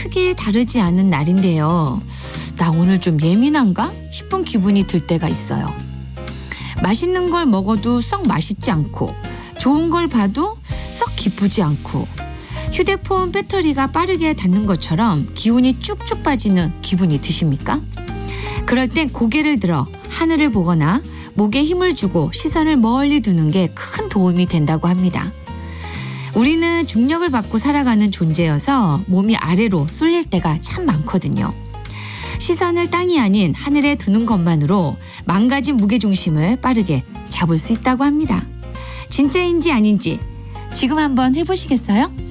크게 다르지 않은 날인데요. 나 오늘 좀 예민한가 싶은 기분이 들 때가 있어요. 맛있는 걸 먹어도 썩 맛있지 않고 좋은 걸 봐도 썩 기쁘지 않고 휴대폰 배터리가 빠르게 닳는 것처럼 기운이 쭉쭉 빠지는 기분이 드십니까? 그럴 땐 고개를 들어 하늘을 보거나 목에 힘을 주고 시선을 멀리 두는 게 큰 도움이 된다고 합니다. 우리는 중력을 받고 살아가는 존재여서 몸이 아래로 쏠릴 때가 참 많거든요. 시선을 땅이 아닌 하늘에 두는 것만으로 망가진 무게중심을 빠르게 잡을 수 있다고 합니다. 진짜인지 아닌지 지금 한번 해보시겠어요?